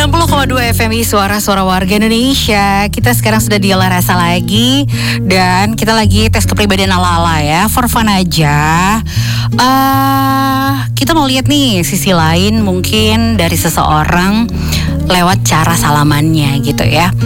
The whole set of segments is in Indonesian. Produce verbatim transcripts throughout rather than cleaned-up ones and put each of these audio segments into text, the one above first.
sembilan puluh koma dua F M I Suara-suara Warga Indonesia. Kita sekarang sudah di Olah Rasa lagi. Dan kita lagi tes kepribadian ala-ala ya, for fun aja. uh, Kita mau lihat nih sisi lain mungkin dari seseorang lewat cara salamannya gitu ya.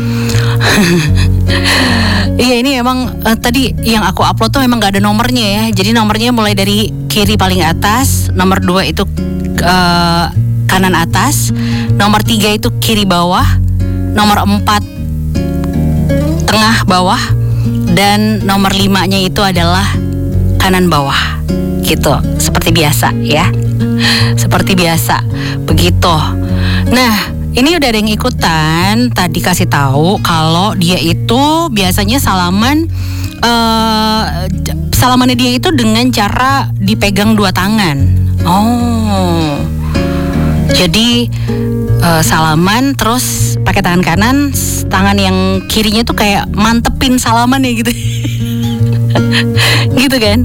Iya, ini emang uh, tadi yang aku upload tuh memang gak ada nomornya ya. Jadi nomornya mulai dari kiri paling atas, nomor dua itu uh, kanan atas, nomor tiga itu kiri bawah, nomor empat tengah bawah, dan nomor limanya itu adalah kanan bawah. Gitu, seperti biasa ya. Seperti biasa, begitu. Nah, ini udah ada yang ikutan. Tadi kasih tahu kalau dia itu biasanya salaman uh, salamannya dia itu dengan cara dipegang dua tangan. Oh, jadi uh, salaman terus pakai tangan kanan, tangan yang kirinya tuh kayak mantepin salaman ya gitu. Gitu kan?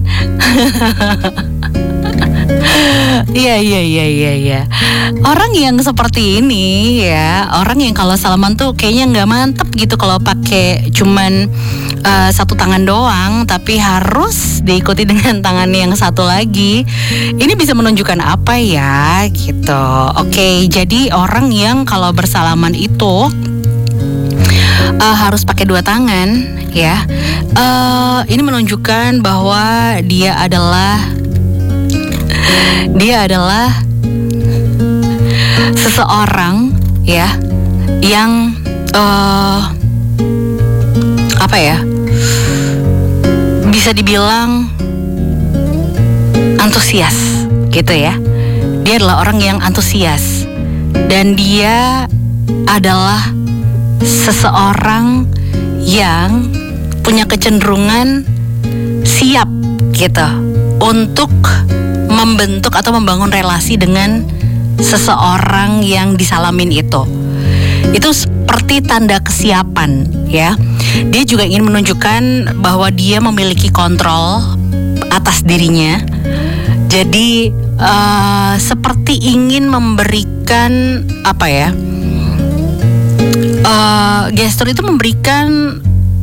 Iya iya iya iya iya. Orang yang seperti ini ya, orang yang kalau salaman tuh kayaknya nggak mantep gitu kalau pakai cuman uh, satu tangan doang, tapi harus diikuti dengan tangan yang satu lagi. Ini bisa menunjukkan apa ya gitu. Oke, jadi orang yang kalau bersalaman itu uh, harus pakai dua tangan ya. Uh, ini menunjukkan bahwa dia adalah Dia adalah seseorang ya yang uh, apa ya, bisa dibilang antusias gitu ya. Dia adalah orang yang antusias, dan dia adalah seseorang yang punya kecenderungan siap gitu untuk membentuk atau membangun relasi dengan seseorang yang disalamin itu. Itu seperti tanda kesiapan ya. Dia juga ingin menunjukkan bahwa dia memiliki kontrol atas dirinya. Jadi uh, seperti ingin memberikan apa ya, uh, gestur itu memberikan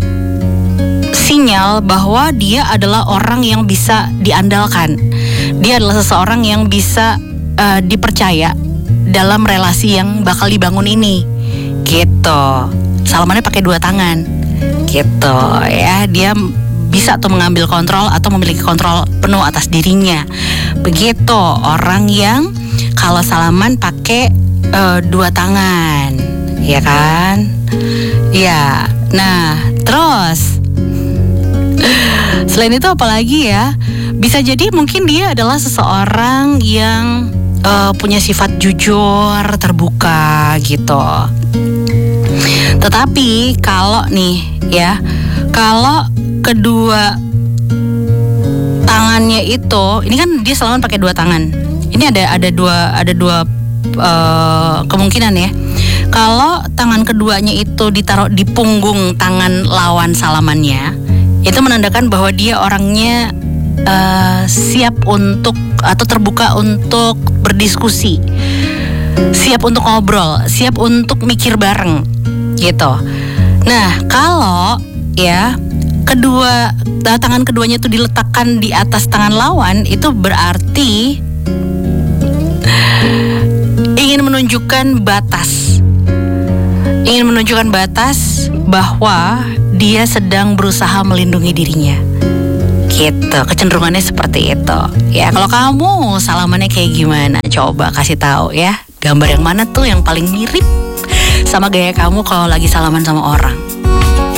sinyal bahwa dia adalah orang yang bisa diandalkan. Dia adalah seseorang yang bisa uh, dipercaya dalam relasi yang bakal dibangun ini, gitu. Salamannya pakai dua tangan, gitu ya. Dia bisa tuh mengambil kontrol atau memiliki kontrol penuh atas dirinya. Begitu orang yang kalau salaman pakai uh, dua tangan, ya kan? Ya. Nah, terus selain itu apalagi ya? Bisa jadi mungkin dia adalah seseorang yang uh, punya sifat jujur, terbuka gitu. Tetapi kalau nih ya, kalau kedua tangannya itu, ini kan dia selalu pakai dua tangan. Ini ada ada dua ada dua uh, kemungkinan ya. Kalau tangan keduanya itu ditaruh di punggung tangan lawan salamannya, itu menandakan bahwa dia orangnya Uh, siap untuk atau terbuka untuk berdiskusi, siap untuk ngobrol, siap untuk mikir bareng gitu. Nah, kalau ya kedua tangan keduanya itu diletakkan di atas tangan lawan, itu berarti ingin menunjukkan batas, ingin menunjukkan batas bahwa dia sedang berusaha melindungi dirinya. Gitu, kecenderungannya seperti itu. Ya, kalau kamu salamannya kayak gimana? Coba kasih tahu ya. Gambar yang mana tuh yang paling mirip sama gaya kamu kalau lagi salaman sama orang?